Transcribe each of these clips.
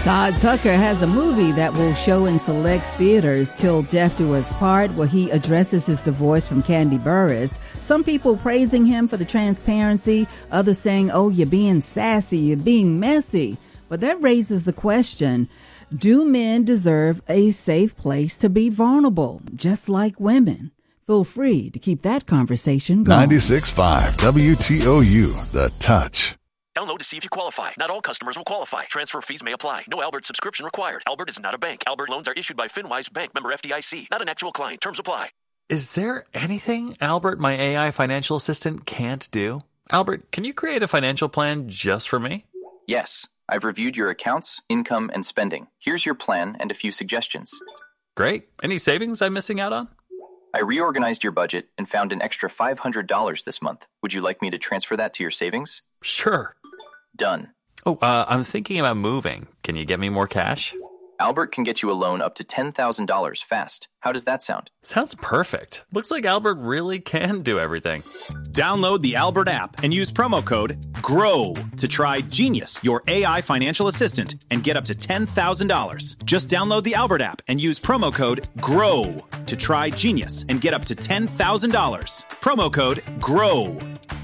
Todd Tucker has a movie that will show in select theaters, Till Death Do Us Part, where he addresses his divorce from Candy Burris. Some people praising him for the transparency, others saying, oh, you're being sassy, you're being messy. But that raises the question, do men deserve a safe place to be vulnerable, just like women? Feel free to keep that conversation going. 96.5 WTOU, The Touch. Download to see if you qualify. Not all customers will qualify. Transfer fees may apply. No Albert subscription required. Albert is not a bank. Albert loans are issued by FinWise Bank, member FDIC. Not an actual client. Terms apply. Is there anything Albert, my AI financial assistant, can't do? Albert, can you create a financial plan just for me? Yes. I've reviewed your accounts, income, and spending. Here's your plan and a few suggestions. Great. Any savings I'm missing out on? I reorganized your budget and found an extra $500 this month. Would you like me to transfer that to your savings? Sure. Done. Oh, I'm thinking about moving. Can you get me more cash? Albert can get you a loan up to $10,000 fast. How does that sound? Sounds perfect. Looks like Albert really can do everything. Download the Albert app and use promo code GROW to try Genius, your AI financial assistant, and get up to $10,000. Just download the Albert app and use promo code GROW to try Genius and get up to $10,000. Promo code GROW.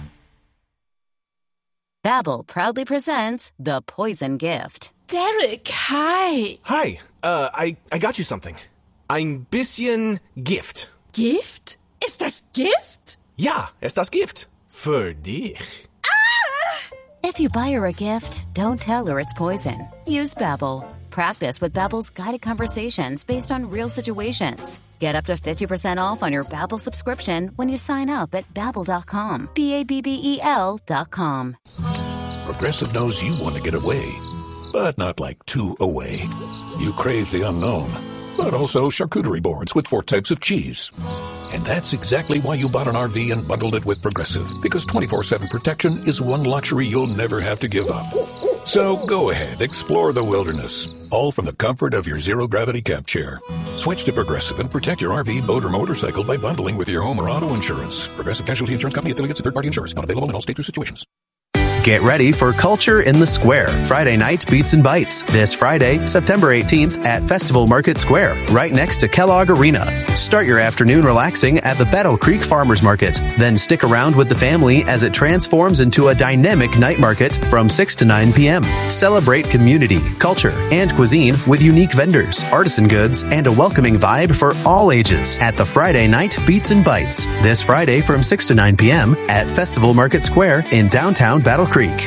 Babbel proudly presents The Poison Gift. Derek, hi. Hi, I got you something. Ein bisschen Gift. Gift? Ist das Gift? Ja, ist das Gift. Für dich. Ah! If you buy her a gift, don't tell her it's poison. Use Babbel. Practice with Babbel's guided conversations based on real situations. Get up to 50% off on your Babbel subscription when you sign up at Babbel.com. Babbel.com. Progressive knows you want to get away, but not like too away. You crave the unknown, but also charcuterie boards with 4 types of cheese. And that's exactly why you bought an RV and bundled it with Progressive, because 24/7 protection is one luxury you'll never have to give up. So go ahead, explore the wilderness, all from the comfort of your zero-gravity camp chair. Switch to Progressive and protect your RV, boat, or motorcycle by bundling with your home or auto insurance. Progressive Casualty Insurance Company, affiliates, and third-party insurers. Not available in all states or situations. Get ready for Culture in the Square, Friday night Beats and Bites. This Friday, September 18th at Festival Market Square, right next to Kellogg Arena. Start your afternoon relaxing at the Battle Creek Farmers Market. Then stick around with the family as it transforms into a dynamic night market from 6 to 9 p.m. Celebrate community, culture, and cuisine with unique vendors, artisan goods, and a welcoming vibe for all ages at the Friday night Beats and Bites. This Friday from 6 to 9 p.m. at Festival Market Square in downtown Battle Creek.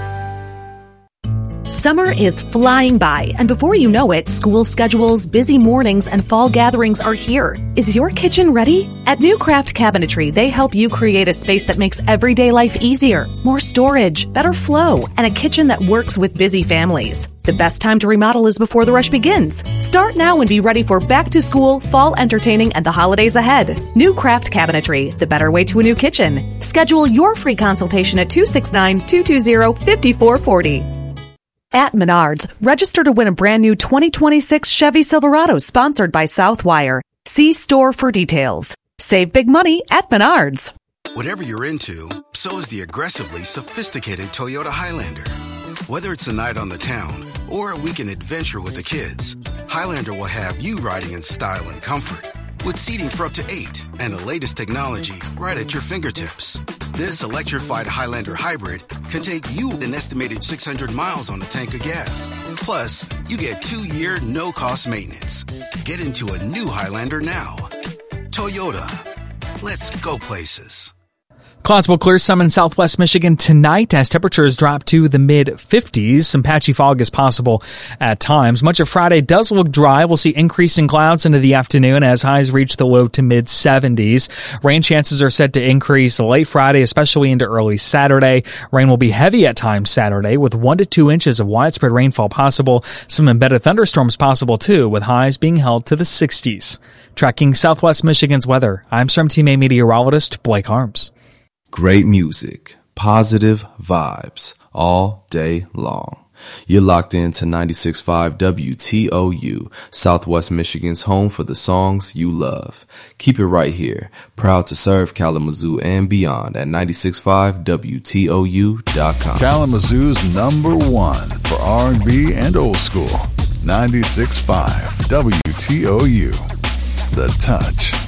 Summer is flying by, and before you know it, school schedules, busy mornings, and fall gatherings are here. Is your kitchen ready? At New Craft Cabinetry, they help you create a space that makes everyday life easier, more storage, better flow, and a kitchen that works with busy families. The best time to remodel is before the rush begins. Start now and be ready for back to school, fall entertaining, and the holidays ahead. New Craft Cabinetry, the better way to a new kitchen. Schedule your free consultation at 269-220-5440. At Menards, register to win a brand new 2026 Chevy Silverado sponsored by Southwire. See store for details. Save big money at Menards. Whatever you're into, so is the aggressively sophisticated Toyota Highlander. Whether it's a night on the town or a weekend adventure with the kids, Highlander will have you riding in style and comfort. With seating for up to 8 and the latest technology right at your fingertips. This electrified Highlander hybrid can take you an estimated 600 miles on a tank of gas. Plus, you get 2-year no-cost maintenance. Get into a new Highlander now. Toyota. Let's go places. Clouds will clear some in southwest Michigan tonight as temperatures drop to the mid-50s. Some patchy fog is possible at times. Much of Friday does look dry. We'll see increasing clouds into the afternoon as highs reach the low to mid-70s. Rain chances are set to increase late Friday, especially into early Saturday. Rain will be heavy at times Saturday with 1 to 2 inches of widespread rainfall possible. Some embedded thunderstorms possible too, with highs being held to the 60s. Tracking southwest Michigan's weather, I'm SRM Team A meteorologist Blake Harms. Great music, positive vibes all day long. You're locked into 96.5 WTOU, Southwest Michigan's home for the songs you love. Keep it right here. Proud to serve Kalamazoo and beyond at 96.5 WTOU.com. Kalamazoo's #1 for R&B and old school. 96.5 WTOU. The Touch.